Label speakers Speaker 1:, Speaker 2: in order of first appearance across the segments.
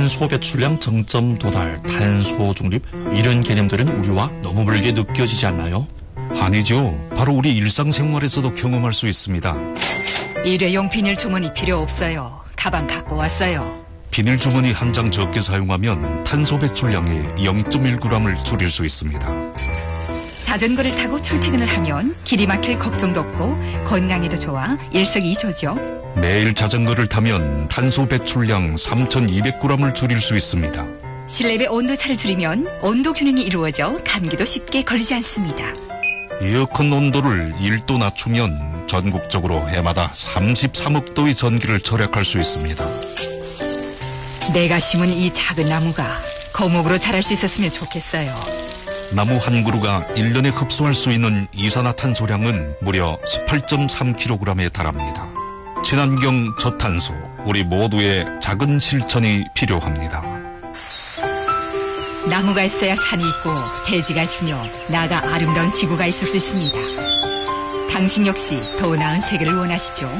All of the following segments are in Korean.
Speaker 1: 탄소 배출량 정점 도달, 탄소 중립 이런 개념들은 우리와 너무 멀게 느껴지지 않나요?
Speaker 2: 아니죠. 바로 우리 일상생활에서도 경험할 수 있습니다.
Speaker 3: 일회용 비닐 주머니 필요 없어요. 가방 갖고 왔어요.
Speaker 2: 비닐 주머니 한 장 적게 사용하면 탄소 배출량의 0.1g을 줄일 수 있습니다.
Speaker 3: 자전거를 타고 출퇴근을 하면 길이 막힐 걱정도 없고 건강에도 좋아 일석이조죠.
Speaker 2: 매일 자전거를 타면 탄소 배출량 3,200g을 줄일 수 있습니다.
Speaker 3: 실내외 온도차를 줄이면 온도 균형이 이루어져 감기도 쉽게 걸리지 않습니다.
Speaker 2: 에어컨 온도를 1도 낮추면 전국적으로 해마다 33억 도의 전기를 절약할 수 있습니다.
Speaker 3: 내가 심은 이 작은 나무가 거목으로 자랄 수 있었으면 좋겠어요.
Speaker 2: 나무 한 그루가 1년에 흡수할 수 있는 이산화탄소량은 무려 18.3kg에 달합니다. 친환경 저탄소, 우리 모두의 작은 실천이 필요합니다.
Speaker 3: 나무가 있어야 산이 있고 대지가 있으며 나아가 아름다운 지구가 있을 수 있습니다. 당신 역시 더 나은 세계를 원하시죠?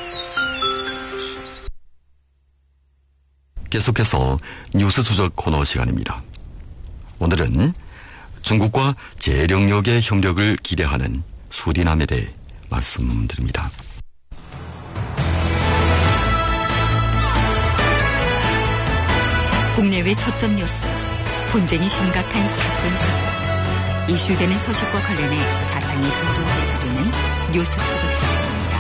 Speaker 4: 계속해서 뉴스 추적 코너 시간입니다. 오늘은 중국과 재령역의 협력을 기대하는 수리남에 대해 말씀드립니다.
Speaker 3: 국내외 초점 뉴스, 분쟁이 심각한 사건 사고, 이슈되는 소식과 관련해 자세히 보도해드리는 뉴스 추적 시간입니다.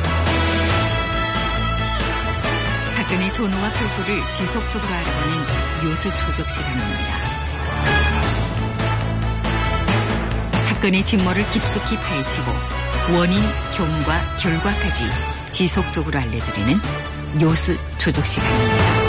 Speaker 3: 사건의 전후와 결부를 지속적으로 알아보는 뉴스 추적 시간입니다. 사건의 진모를 깊숙이 파헤치고 원인, 경과, 결과까지 지속적으로 알려드리는 뉴스 추적 시간입니다.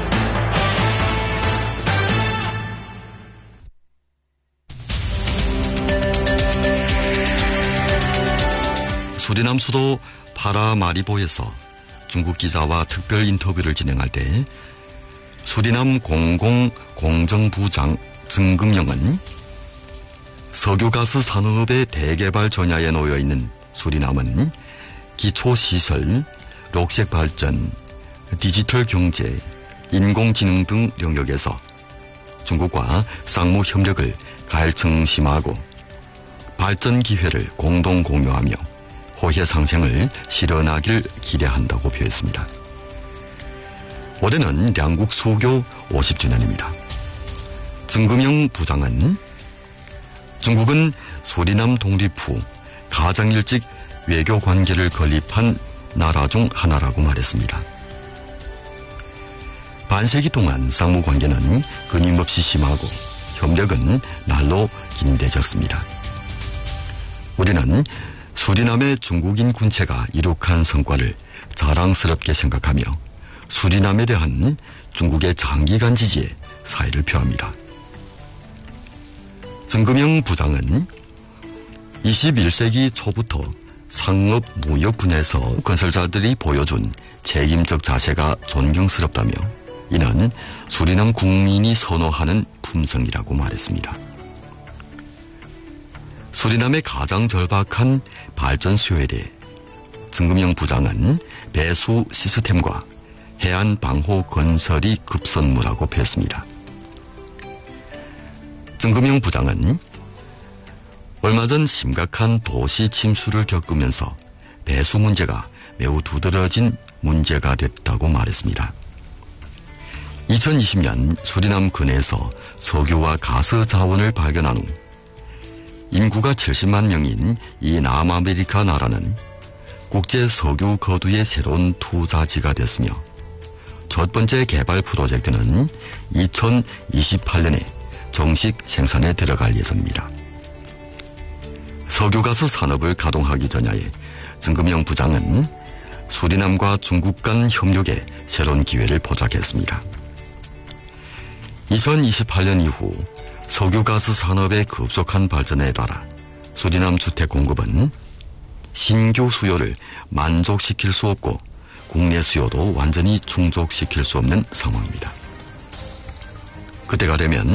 Speaker 4: 수리남 수도 파라마리보에서 중국 기자와 특별 인터뷰를 진행할 때 수리남 공공공정부장 증금영은 석유가스 산업의 대개발 전야에 놓여 있는 수리남은 기초시설, 녹색 발전, 디지털 경제, 인공지능 등 영역에서 중국과 상무 협력을 갈청심하고 발전 기회를 공동 공유하며 호혜 상생을 실현하길 기대한다고 표했습니다. 올해는 양국 수교 50주년입니다. 증금영 부장은 중국은 수리남 독립 후 가장 일찍 외교 관계를 건립한 나라 중 하나라고 말했습니다. 반세기 동안 상무 관계는 끊임없이 심하고 협력은 날로 긴대졌습니다. 우리는 수리남의 중국인 군체가 이룩한 성과를 자랑스럽게 생각하며 수리남에 대한 중국의 장기간 지지에 사의를 표합니다. 증금영 부장은 21세기 초부터 상업 무역 분야에서 건설자들이 보여준 책임적 자세가 존경스럽다며 이는 수리남 국민이 선호하는 품성이라고 말했습니다. 수리남의 가장 절박한 발전 수요에 대해 증금영 부장은 배수 시스템과 해안 방호 건설이 급선무라고 표했습니다. 증금영 부장은 얼마 전 심각한 도시 침수를 겪으면서 배수 문제가 매우 두드러진 문제가 됐다고 말했습니다. 2020년 수리남 근해에서 석유와 가스 자원을 발견한 후 인구가 70만 명인 이 남아메리카 나라는 국제 석유 거두의 새로운 투자지가 됐으며 첫 번째 개발 프로젝트는 2028년에 정식 생산에 들어갈 예정입니다. 석유가스 산업을 가동하기 전야에 증금영 부장은 수리남과 중국 간 협력에 새로운 기회를 포착했습니다. 2028년 이후 석유가스 산업의 급속한 발전에 따라 수리남 주택 공급은 신규 수요를 만족시킬 수 없고 국내 수요도 완전히 충족시킬 수 없는 상황입니다. 그때가 되면